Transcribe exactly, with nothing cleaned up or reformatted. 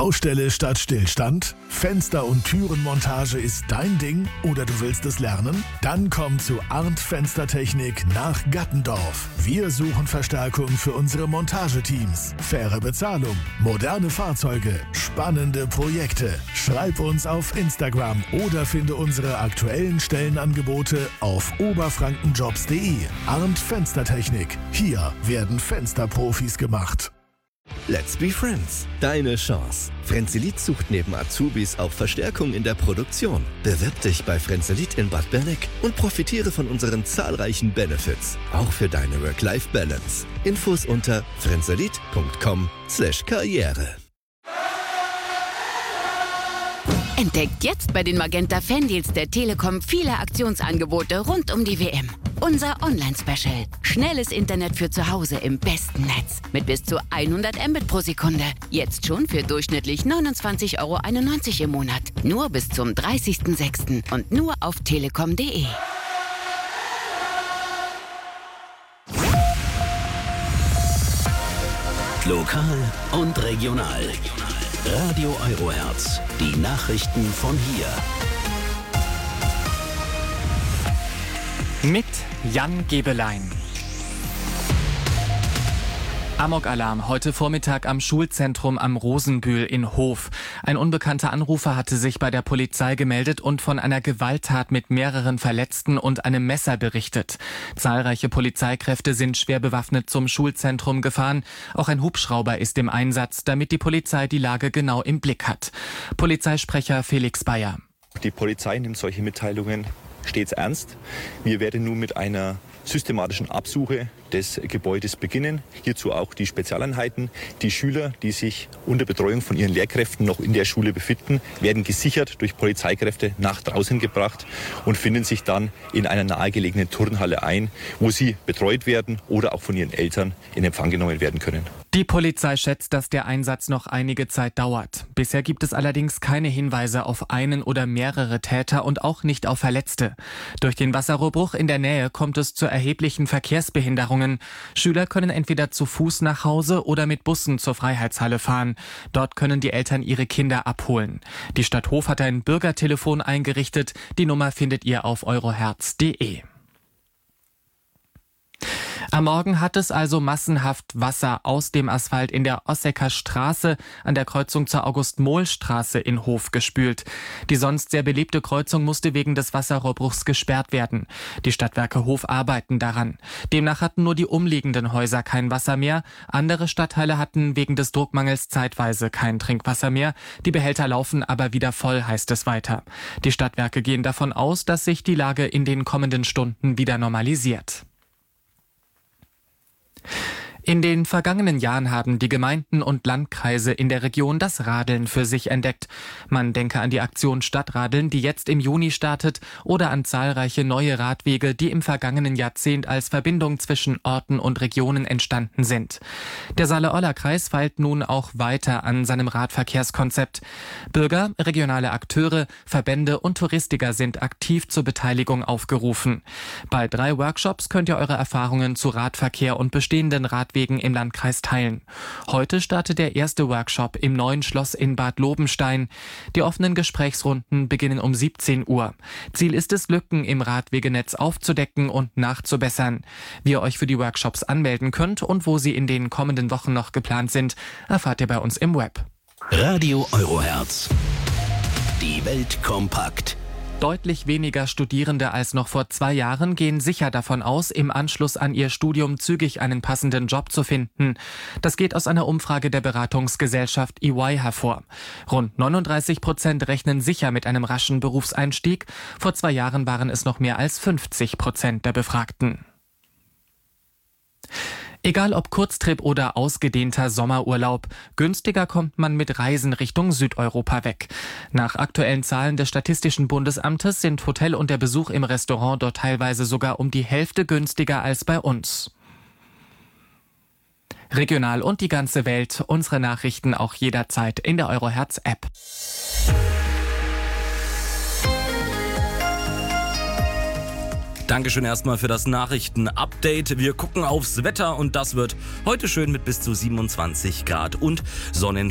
Baustelle statt Stillstand? Fenster- und Türenmontage ist dein Ding oder du willst es lernen? Dann komm zu Arndt Fenstertechnik nach Gattendorf. Wir suchen Verstärkung für unsere Montageteams. Faire Bezahlung, moderne Fahrzeuge, spannende Projekte. Schreib uns auf Instagram oder finde unsere aktuellen Stellenangebote auf oberfrankenjobs punkt de. Arndt Fenstertechnik. Hier werden Fensterprofis gemacht. Let's be friends. Deine Chance. Frenzelit sucht neben Azubis auch Verstärkung in der Produktion. Bewirb dich bei Frenzelit in Bad Berneck und profitiere von unseren zahlreichen Benefits. Auch für deine Work-Life-Balance. Infos unter frenzelit punkt com slash karriere. Entdeckt jetzt bei den Magenta Fandeals der Telekom viele Aktionsangebote rund um die W M. Unser Online-Special. Schnelles Internet für zu Hause im besten Netz. Mit bis zu hundert Mbit pro Sekunde. Jetzt schon für durchschnittlich neunundzwanzig Euro einundneunzig im Monat. Nur bis zum dreißigsten sechsten und nur auf telekom punkt de. Lokal und regional. Radio Eurohertz. Die Nachrichten von hier. Mit Jan Gebelein. Amokalarm heute Vormittag am Schulzentrum am Rosenbühl in Hof. Ein unbekannter Anrufer hatte sich bei der Polizei gemeldet und von einer Gewalttat mit mehreren Verletzten und einem Messer berichtet. Zahlreiche Polizeikräfte sind schwer bewaffnet zum Schulzentrum gefahren. Auch ein Hubschrauber ist im Einsatz, damit die Polizei die Lage genau im Blick hat. Polizeisprecher Felix Bayer. Die Polizei nimmt solche Mitteilungen stets ernst. Wir werden nun mit einer systematischen Absuche des Gebäudes beginnen. Hierzu auch die Spezialeinheiten. Die Schüler, die sich unter Betreuung von ihren Lehrkräften noch in der Schule befinden, werden gesichert durch Polizeikräfte nach draußen gebracht und finden sich dann in einer nahegelegenen Turnhalle ein, wo sie betreut werden oder auch von ihren Eltern in Empfang genommen werden können. Die Polizei schätzt, dass der Einsatz noch einige Zeit dauert. Bisher gibt es allerdings keine Hinweise auf einen oder mehrere Täter und auch nicht auf Verletzte. Durch den Wasserrohrbruch in der Nähe kommt es zu erheblichen Verkehrsbehinderungen. Schüler können entweder zu Fuß nach Hause oder mit Bussen zur Freiheitshalle fahren. Dort können die Eltern ihre Kinder abholen. Die Stadt Hof hat ein Bürgertelefon eingerichtet. Die Nummer findet ihr auf eurohertz punkt de. Am Morgen hat es also massenhaft Wasser aus dem Asphalt in der Ossecker Straße an der Kreuzung zur August-Mohl-Straße in Hof gespült. Die sonst sehr belebte Kreuzung musste wegen des Wasserrohrbruchs gesperrt werden. Die Stadtwerke Hof arbeiten daran. Demnach hatten nur die umliegenden Häuser kein Wasser mehr. Andere Stadtteile hatten wegen des Druckmangels zeitweise kein Trinkwasser mehr. Die Behälter laufen aber wieder voll, heißt es weiter. Die Stadtwerke gehen davon aus, dass sich die Lage in den kommenden Stunden wieder normalisiert. In den vergangenen Jahren haben die Gemeinden und Landkreise in der Region das Radeln für sich entdeckt. Man denke an die Aktion Stadtradeln, die jetzt im Juni startet, oder an zahlreiche neue Radwege, die im vergangenen Jahrzehnt als Verbindung zwischen Orten und Regionen entstanden sind. Der Saale-Orla-Kreis feilt nun auch weiter an seinem Radverkehrskonzept. Bürger, regionale Akteure, Verbände und Touristiker sind aktiv zur Beteiligung aufgerufen. Bei drei Workshops könnt ihr eure Erfahrungen zu Radverkehr und bestehenden Radwegen im Landkreis teilen. Heute startet der erste Workshop im neuen Schloss in Bad Lobenstein. Die offenen Gesprächsrunden beginnen um siebzehn Uhr. Ziel ist es, Lücken im Radwegenetz aufzudecken und nachzubessern. Wie ihr euch für die Workshops anmelden könnt und wo sie in den kommenden Wochen noch geplant sind, erfahrt ihr bei uns im Web. Radio Eurohertz. Die Welt kompakt. Deutlich weniger Studierende als noch vor zwei Jahren gehen sicher davon aus, im Anschluss an ihr Studium zügig einen passenden Job zu finden. Das geht aus einer Umfrage der Beratungsgesellschaft E Y hervor. Rund neununddreißig Prozent rechnen sicher mit einem raschen Berufseinstieg. Vor zwei Jahren waren es noch mehr als fünfzig Prozent der Befragten. Egal ob Kurztrip oder ausgedehnter Sommerurlaub, günstiger kommt man mit Reisen Richtung Südeuropa weg. Nach aktuellen Zahlen des Statistischen Bundesamtes sind Hotel und der Besuch im Restaurant dort teilweise sogar um die Hälfte günstiger als bei uns. Regional und die ganze Welt, unsere Nachrichten auch jederzeit in der Eurohertz-App. Dankeschön erstmal für das Nachrichten-Update. Wir gucken aufs Wetter und das wird heute schön mit bis zu siebenundzwanzig Grad und Sonnenschein.